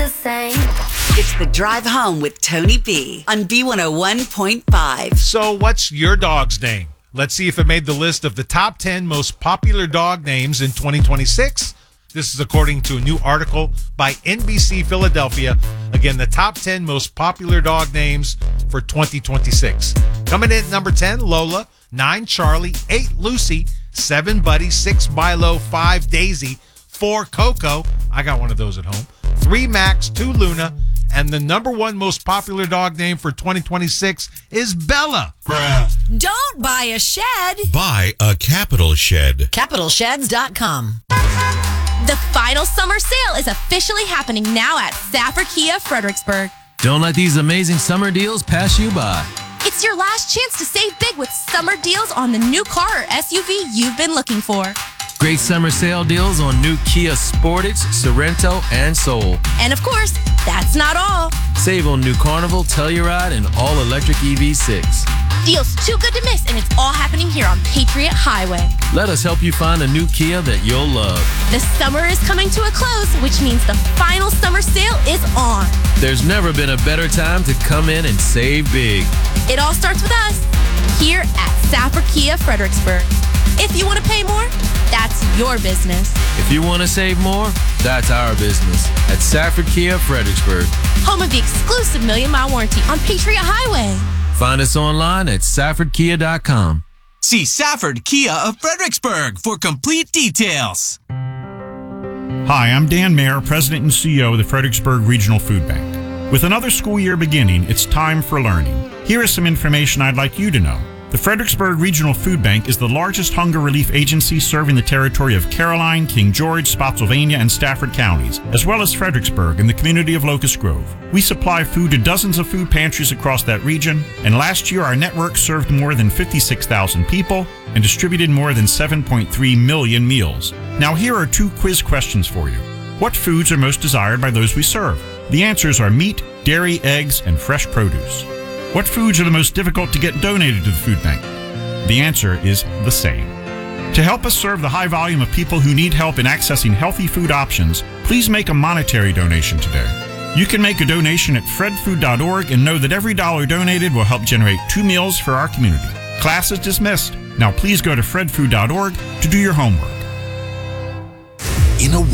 same. It's The Drive Home with Tony B on B101.5. So what's your dog's name? Let's see if it made the list of the top 10 most popular dog names in 2026. This is according to a new article by NBC Philadelphia. Again, the top 10 most popular dog names for 2026. Coming in at number 10, Lola. 9, Charlie. 8, Lucy. 7, Buddy. 6, Milo. 5, Daisy. 4, Coco. I got one of those at home. 3, Max. 2, Luna. And the number one most popular dog name for 2026 is Bella. Don't buy a shed. Buy a Capital Shed. CapitalSheds.com. The final summer sale is officially happening now at Stafford Kia Fredericksburg. Don't let these amazing summer deals pass you by. It's your last chance to save big with summer deals on the new car or SUV you've been looking for. Great summer sale deals on new Kia Sportage, Sorento, and Soul. And of course, that's not all. Save on new Carnival, Telluride, and all-electric EV6. Deals too good to miss, and it's all happening here on Patriot Highway. Let us help you find a new Kia that you'll love. The summer is coming to a close, which means the final summer sale is on. There's never been a better time to come in and save big. It all starts with us here at Stafford Kia Fredericksburg. If you want to pay more, that's your business. If you want to save more, that's our business at Stafford Kia Fredericksburg. Home of the exclusive 1,000,000-mile warranty on Patriot Highway. Find us online at SaffordKia.com. See Safford Kia of Fredericksburg for complete details. Hi, I'm Dan Mayer, President and CEO of the Fredericksburg Regional Food Bank. With another school year beginning, it's time for learning. Here is some information I'd like you to know. The Fredericksburg Regional Food Bank is the largest hunger relief agency serving the territory of Caroline, King George, Spotsylvania, and Stafford counties, as well as Fredericksburg and the community of Locust Grove. We supply food to dozens of food pantries across that region, and last year our network served more than 56,000 people and distributed more than 7.3 million meals. Now here are 2 quiz questions for you. What foods are most desired by those we serve? The answers are meat, dairy, eggs, and fresh produce. What foods are the most difficult to get donated to the food bank? The answer is the same. To help us serve the high volume of people who need help in accessing healthy food options, please make a monetary donation today. You can make a donation at fredfood.org and know that every dollar donated will help generate 2 meals for our community. Class is dismissed. Now please go to fredfood.org to do your homework. In a